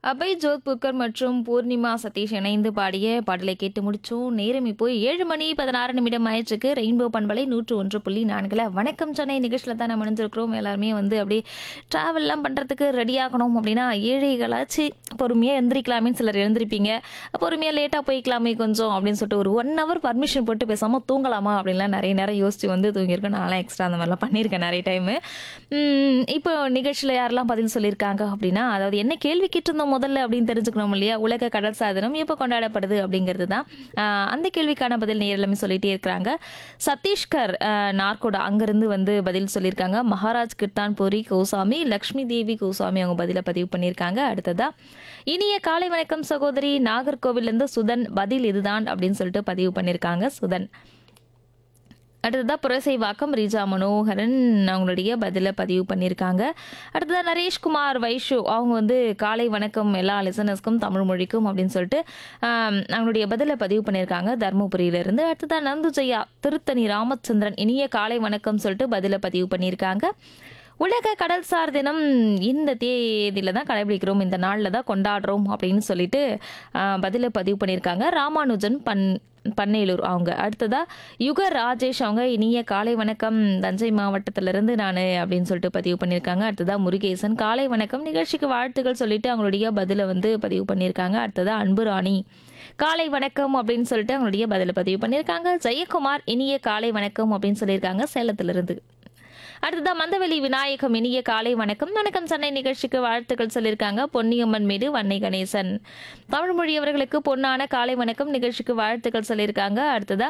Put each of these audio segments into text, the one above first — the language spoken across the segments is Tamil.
அபய் ஜோத்புர்கர் மற்றும் பூர்ணிமா சதீஷ் இணைந்து பாடிய பாடலை கேட்டு முடிச்சோம். நேரம் இப்போ 7 மணி 16 நிமிடம் ஆயிடுச்சுக்கு. ரெயின்போ பண்பலை 101.4 வணக்கம் சென்னை நிகழ்ச்சியில் தான் நம்ம இணைஞ்சிருக்கிறோம். எல்லாருமே வந்து அப்படியே ட்ராவல்லாம் பண்ணுறதுக்கு ரெடி ஆகணும் அப்படின்னா ஏழைகளாச்சு பொறுமையாக எழுந்திரிக்கலாமே சிலர் எழுந்திருப்பீங்க. பொறுமையாக லேட்டாக போய்க்கலாமே கொஞ்சம் அப்படின்னு சொல்லிட்டு ஒரு 1 ஹவர் பர்மிஷன் போட்டு பேசாமல் தூங்கலாமா அப்படின்லாம் நிறைய நேரம் யோசிச்சு வந்து தூங்கியிருக்கேன். நான்லாம் எக்ஸ்ட்ரா அந்த மாதிரிலாம் பண்ணியிருக்கேன் நிறைய டைமு. இப்போ நிகழ்ச்சியில் யாரெல்லாம் பதில் சொல்லியிருக்காங்க அப்படின்னா, அதாவது என்ன கேள்வி கேட்டிருந்தோம் முதல்ல அப்படின்னு தெரிஞ்சுக்கணும் இல்லையா? உலக கடல் சார் தினம் எப்போ கொண்டாடப்படுது அப்படிங்கிறது தான். அந்த கேள்விக்கான பதில் நேர் எல்லாமே சொல்லிட்டே இருக்கிறாங்க. சத்தீஸ்கர் நார்கோடா அங்கிருந்து வந்து பதில் சொல்லியிருக்காங்க. மகாராஜ் கிர்தான்புரி கோசாமி, லக்ஷ்மி தேவி கோசாமி அவங்க பதிலை பதிவு பண்ணியிருக்காங்க. அடுத்ததா இனிய காலை வணக்கம் சகோதரி, நாகர்கோவிலிருந்து சுதன் பதில் இதுதான் அப்படின்னு சொல்லிட்டு பதிவு பண்ணியிருக்காங்க சுதன். அடுத்ததாக புரசைவாக்கம் ரீஜா மனோகரன் அவங்களுடைய பதிலை பதிவு பண்ணியிருக்காங்க. அடுத்ததாக நரேஷ்குமார் வைஷு அவங்க வந்து காலை வணக்கம் எல்லா லிசனர்ஸ்க்கும் தமிழ் மொழிக்கும் அப்படின்னு சொல்லிட்டு அவங்களுடைய பதிலை பதிவு பண்ணியிருக்காங்க தருமபுரியிலிருந்து. அடுத்ததாக நந்துஜெயா திருத்தணி ராமச்சந்திரன் இனிய காலை வணக்கம் சொல்லிட்டு பதிலை பதிவு பண்ணியிருக்காங்க. உலக கடல்சார் தினம் இந்த தேதியில தான் கடைபிடிக்கிறோம், இந்த நாளில் தான் கொண்டாடுறோம் அப்படின்னு சொல்லிட்டு பதிலை பதிவு பண்ணியிருக்காங்க ராமானுஜன் பன்னேலூர் அவங்க. அடுத்ததா யுக ராஜேஷ் அவங்க இனிய காலை வணக்கம் தஞ்சை மாவட்டத்திலிருந்து நான் அப்படின்னு சொல்லிட்டு பதிவு பண்ணியிருக்காங்க. அடுத்ததா முருகேசன் காலை வணக்கம் நிகழ்ச்சிக்கு வாழ்த்துக்கள் சொல்லிட்டு அவங்களுடைய பதிலை வந்து பதிவு பண்ணியிருக்காங்க. அடுத்ததா அன்புராணி காலை வணக்கம் அப்படின்னு சொல்லிட்டு அவங்களுடைய பதிலை பதிவு பண்ணியிருக்காங்க. ஜெயக்குமார் இனிய காலை வணக்கம் அப்படின்னு சொல்லியிருக்காங்க சேலத்திலிருந்து. அடுத்ததான் மந்தவெளி விநாயகம் இனிய காலை வணக்கம் வணக்கம் சென்னை நிகழ்ச்சிக்கு வாழ்த்துக்கள் சொல்லியிருக்காங்க பொன்னியம்மன் மீது வன்னை கணேசன். தமிழ் மொழியவர்களுக்கு பொன்னான காலை வணக்கம் நிகழ்ச்சிக்கு வாழ்த்துக்கள் சொல்லியிருக்காங்க. அடுத்ததா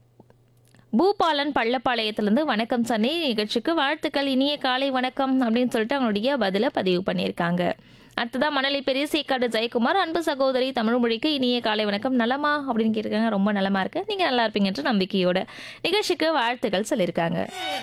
பூபாலன் பள்ளப்பாளையத்திலிருந்து வணக்கம் சென்னை நிகழ்ச்சிக்கு வாழ்த்துக்கள் இனிய காலை வணக்கம் அப்படின்னு சொல்லிட்டு அவங்களுடைய பதிலை பதிவு பண்ணியிருக்காங்க. அடுத்ததான் மணலி பெரிய சேக்காடு ஜெயக்குமார் அன்பு சகோதரி தமிழ் மொழிக்கு இனிய காலை வணக்கம் நலமா அப்படின்னு கேட்டிருக்காங்க. ரொம்ப நலமா இருக்கு, நீங்க நல்லா இருப்பீங்கன்ற நம்பிக்கையோட நிகழ்ச்சிக்கு வாழ்த்துக்கள் சொல்லியிருக்காங்க.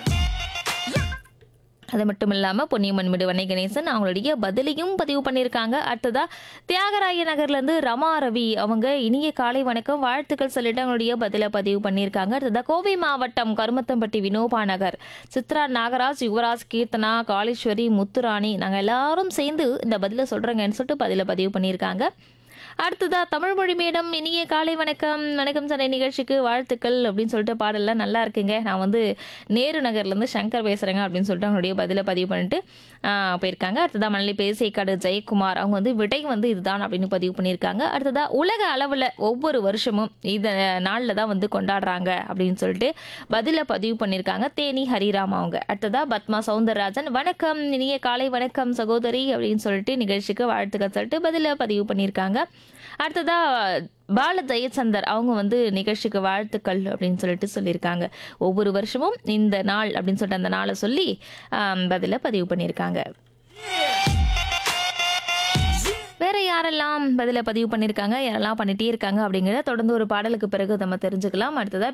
அது மட்டும் இல்லாமல் பொன்னியம்மன் மீது வன்னை கணேசன் அவங்களுடைய பதிலையும் பதிவு பண்ணியிருக்காங்க. அடுத்ததா தியாகராய நகர்லேருந்து ரமா ரவி அவங்க இனிய காலை வணக்கம் வாழ்த்துக்கள் சொல்லிட்டு அவங்களுடைய பதிலை பதிவு பண்ணியிருக்காங்க. அடுத்ததா கோவை மாவட்டம் கருமத்தம்பட்டி வினோபா நகர் சித்ரா நாகராஜ் யுவராஜ் கீர்த்தனா காளீஸ்வரி முத்துராணி நாங்கள் எல்லாரும் சேர்ந்து இந்த பதிலை சொல்கிறேங்கன்னு சொல்லிட்டு பதிலை பதிவு பண்ணியிருக்காங்க. அடுத்ததா தமிழ் மொழி மேடம் இனிய காலை வணக்கம் வணக்கம் சென்னை நிகழ்ச்சிக்கு வாழ்த்துக்கள் அப்படின்னு சொல்லிட்டு பாடலாம் நல்லா இருக்குங்க. நான் வந்து நேரு நகர்லேருந்து சங்கர் பேசுகிறேங்க அப்படின்னு சொல்லிட்டு அவங்களுடைய பதிலை பதிவு பண்ணிட்டு போயிருக்காங்க. அடுத்ததா மணலி பேசைக்காடு ஜெயக்குமார் அவங்க வந்து விடை வந்து இதுதான் அப்படின்னு பதிவு பண்ணியிருக்காங்க. அடுத்ததா உலக அளவில் ஒவ்வொரு வருஷமும் இந்த நாளில் தான் வந்து கொண்டாடுறாங்க அப்படின்னு சொல்லிட்டு பதிலை பதிவு பண்ணியிருக்காங்க தேனி ஹரிராம் அவங்க. அடுத்ததா பத்மா சவுந்தரராஜன் வணக்கம் இனிய காலை வணக்கம் சகோதரி அப்படின்னு சொல்லிட்டு நிகழ்ச்சிக்கு வாழ்த்துக்கள் சொல்லிட்டு பதிலை பதிவு பண்ணியிருக்காங்க. அடுத்ததா பால ஜெயச்சந்தர் அவங்க வந்து நிகழ்ச்சிக்கு வாழ்த்துக்கள் அப்படின்னு சொல்லிட்டு சொல்லியிருக்காங்க. ஒவ்வொரு வருஷமும் இந்த நாள் அப்படின்னு சொல்லிட்டு அந்த நாளை சொல்லி பதில பதிவு பண்ணியிருக்காங்க. வேற யாரெல்லாம் பதில பதிவு பண்ணியிருக்காங்க, யாரெல்லாம் பண்ணிட்டே இருக்காங்க அப்படிங்கிறத தொடர்ந்து ஒரு பாடலுக்கு பிறகு நம்ம தெரிஞ்சுக்கலாம். அடுத்ததா